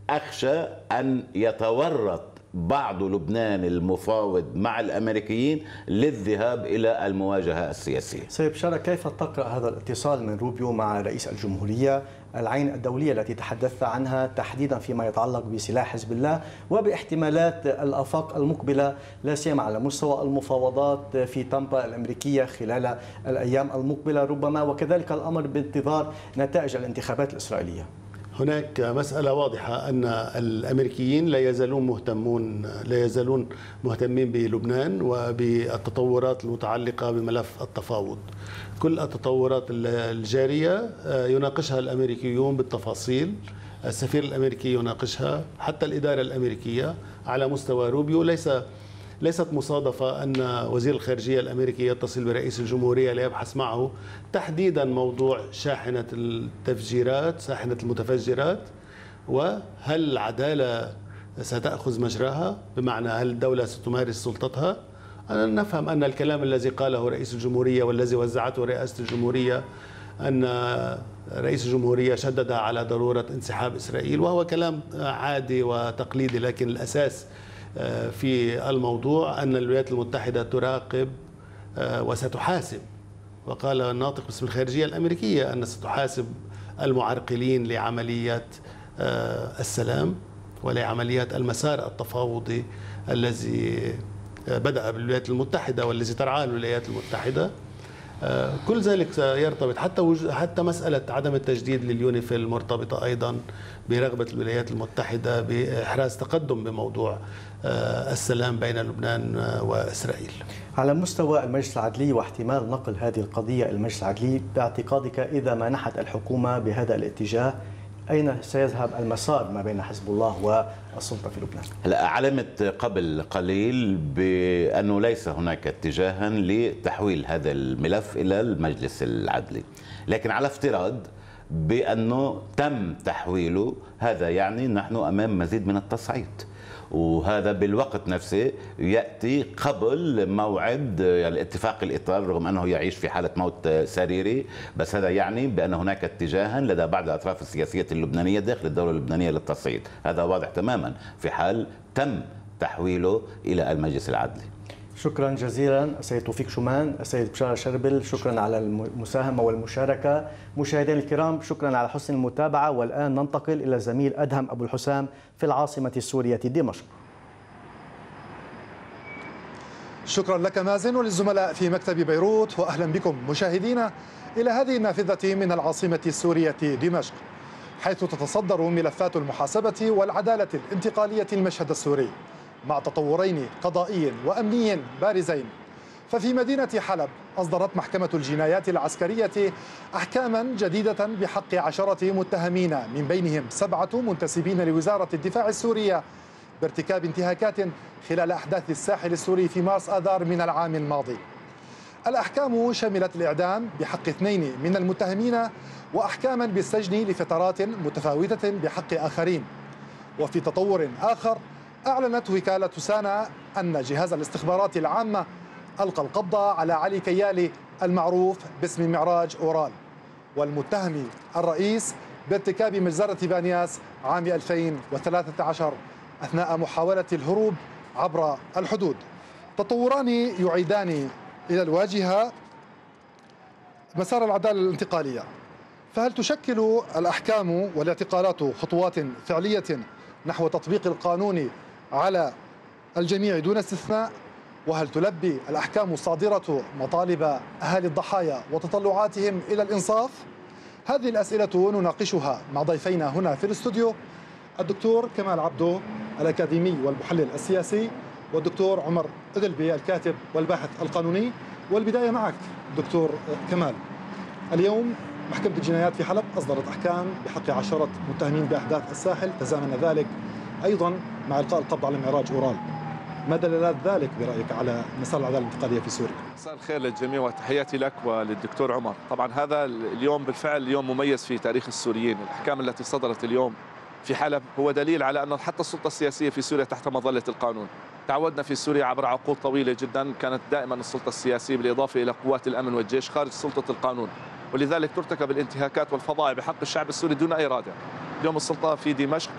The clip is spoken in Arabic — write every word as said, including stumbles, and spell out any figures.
أخشى أن يتورط بعض لبنان المفاوض مع الأمريكيين للذهاب إلى المواجهة السياسية. سيد بشارة، كيف تقرأ هذا الاتصال من روبيو مع رئيس الجمهورية، العين الدولية التي تحدثت عنها تحديدا فيما يتعلق بسلاح حزب الله وباحتمالات الآفاق المقبلة لا سيما على مستوى المفاوضات في تامبا الأمريكية خلال الأيام المقبلة ربما، وكذلك الأمر بانتظار نتائج الانتخابات الإسرائيلية؟ هناك مسألة واضحة أن الأمريكيين لا يزالون مهتمون لا يزالون مهتمين بلبنان وبالتطورات المتعلقة بملف التفاوض. كل التطورات الجارية يناقشها الأمريكيون بالتفاصيل، السفير الأمريكي يناقشها، حتى الإدارة الأمريكية على مستوى روبيو. ليس ليست مصادفة أن وزير الخارجية الأمريكي يتصل برئيس الجمهورية ليبحث معه تحديدا موضوع شاحنة التفجيرات، شاحنة المتفجرات، وهل العدالة ستأخذ مجراها، بمعنى هل الدولة ستمارس سلطتها. أنا نفهم أن الكلام الذي قاله رئيس الجمهورية والذي وزعته رئاسة الجمهورية أن رئيس الجمهورية شدد على ضرورة انسحاب إسرائيل، وهو كلام عادي وتقليدي، لكن الأساس في الموضوع أن الولايات المتحدة تراقب وستحاسب، وقال الناطق باسم الخارجية الأمريكية أن ستحاسب المعرقلين لعمليات السلام ولعمليات المسار التفاوضي الذي بدأ بالولايات المتحدة والذي ترعاه الولايات المتحدة. كل ذلك يرتبط حتى حتى مسألة عدم التجديد لليونيفيل مرتبطة أيضا برغبة الولايات المتحدة بإحراز تقدم بموضوع السلام بين لبنان وإسرائيل. على مستوى المجلس العدلي واحتمال نقل هذه القضية إلى المجلس العدلي، باعتقادك إذا ما نحت الحكومة بهذا الاتجاه أين سيذهب المسار ما بين حزب الله والسلطة في لبنان؟ هلا علمت قبل قليل بأنه ليس هناك اتجاها لتحويل هذا الملف إلى المجلس العدلي، لكن على افتراض بأنه تم تحويله، هذا يعني نحن أمام مزيد من التصعيد، وهذا بالوقت نفسه يأتي قبل موعد الاتفاق الإطار، رغم أنه يعيش في حالة موت سريري، بس هذا يعني بأن هناك اتجاها لدى بعض الأطراف السياسية اللبنانية داخل الدولة اللبنانية للتصعيد. هذا واضح تماما في حال تم تحويله إلى المجلس العدلي. شكرا جزيلا السيد توفيق شومان. السيد بشارة شربل، شكرا على المساهمة والمشاركة. مشاهدينا الكرام، شكرا على حسن المتابعة، والآن ننتقل إلى الزميل أدهم أبو الحسام في العاصمة السورية دمشق. شكرا لك مازن وللزملاء في مكتب بيروت، وأهلا بكم مشاهدينا إلى هذه النافذة من العاصمة السورية دمشق، حيث تتصدر ملفات المحاسبة والعدالة الانتقالية المشهد السوري مع تطورين قضائي وأمني بارزين. ففي مدينة حلب أصدرت محكمة الجنايات العسكرية أحكاما جديدة بحق عشرة متهمين، من بينهم سبعة منتسبين لوزارة الدفاع السورية، بارتكاب انتهاكات خلال أحداث الساحل السوري في مارس آذار من العام الماضي. الأحكام شملت الإعدام بحق اثنين من المتهمين، وأحكاما بالسجن لفترات متفاوتة بحق آخرين. وفي تطور آخر، أعلنت وكالة سانا أن جهاز الاستخبارات العامة ألقى القبض على علي كيالي المعروف باسم معراج أورال، والمتهم الرئيس بارتكاب مجزرة بانياس عام ألفين وثلاثة عشر أثناء محاولة الهروب عبر الحدود. تطوران يعيدان إلى الواجهة مسار العدالة الانتقالية. فهل تشكل الأحكام والاعتقالات خطوات فعلية نحو تطبيق القانون على الجميع دون استثناء؟ وهل تلبي الأحكام الصادرة مطالب أهالي الضحايا وتطلعاتهم إلى الإنصاف؟ هذه الأسئلة نناقشها مع ضيفينا هنا في الاستوديو، الدكتور كمال عبدو الأكاديمي والمحلل السياسي، والدكتور عمر إدلبي الكاتب والباحث القانوني. والبداية معك دكتور كمال. اليوم محكمة الجنايات في حلب أصدرت أحكام بحق عشرة متهمين بأحداث الساحل، تزامن ذلك أيضا مع إلقاء القبض على معراج أورال. ما دلالات ذلك برأيك على مسار العدالة الانتقالية في سوريا؟ مساء الخير للجميع وتحياتي لك وللدكتور عمر. طبعا هذا اليوم بالفعل يوم مميز في تاريخ السوريين. الأحكام التي صدرت اليوم في حلب هو دليل على أن حتى السلطة السياسية في سوريا تحت مظلة القانون. تعودنا في سوريا عبر عقود طويلة جدا كانت دائما السلطة السياسية بالإضافة إلى قوات الأمن والجيش خارج سلطة القانون، ولذلك ترتكب الانتهاكات والفظائع بحق الشعب السوري دون أي رادع. اليوم السلطة في دمشق